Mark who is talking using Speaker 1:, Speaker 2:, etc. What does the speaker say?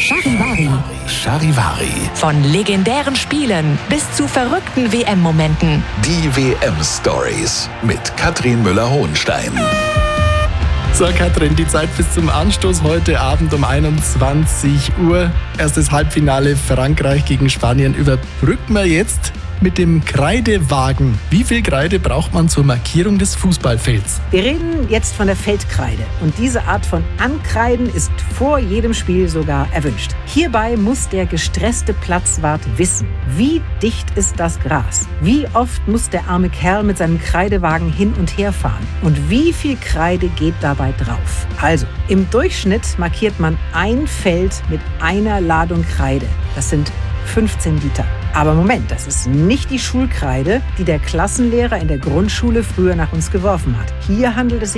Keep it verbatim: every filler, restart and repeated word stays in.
Speaker 1: Charivari.
Speaker 2: Charivari.
Speaker 3: Von legendären Spielen bis zu verrückten W M-Momenten.
Speaker 2: Die W M-Stories mit Katrin Müller-Hohenstein.
Speaker 4: So, Katrin, die Zeit bis zum Anstoß heute Abend um einundzwanzig Uhr. Erstes Halbfinale Frankreich gegen Spanien. Überbrücken wir jetzt mit dem Kreidewagen. Wie viel Kreide braucht man zur Markierung des Fußballfelds?
Speaker 1: Wir reden jetzt von der Feldkreide. Und diese Art von Ankreiden ist vor jedem Spiel sogar erwünscht. Hierbei muss der gestresste Platzwart wissen, wie dicht ist das Gras? Wie oft muss der arme Kerl mit seinem Kreidewagen hin und her fahren? Und wie viel Kreide geht dabei drauf? Also, im Durchschnitt markiert man ein Feld mit einer Ladung Kreide. Das sind fünfzehn Liter. Aber Moment, das ist nicht die Schulkreide, die der Klassenlehrer in der Grundschule früher nach uns geworfen hat. Hier handelt es sich